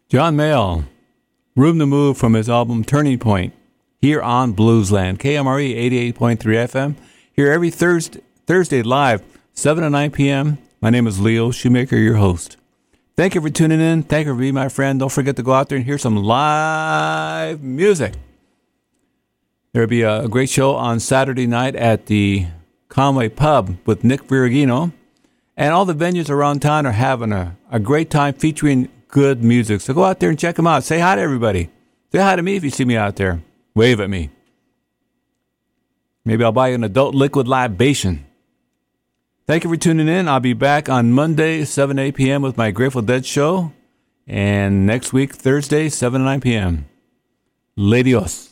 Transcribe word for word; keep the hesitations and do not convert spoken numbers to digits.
John Mayall, Room to Move from his album Turning Point, here on Bluesland, K M R E eighty-eight point three F M, here every Thursday, Thursday live, seven to nine p.m. My name is Leo Shoemaker, your host. Thank you for tuning in. Thank you for being my friend. Don't forget to go out there and hear some live music. There will be a great show on Saturday night at the Conway Pub with Nick Viragino. And all the venues around town are having a, a great time featuring good music. So go out there and check them out. Say hi to everybody. Say hi to me if you see me out there. Wave at me. Maybe I'll buy you an adult liquid libation. Thank you for tuning in. I'll be back on Monday, seven to eight p.m. with my Grateful Dead show. And next week, Thursday, seven to nine p.m. Ladios.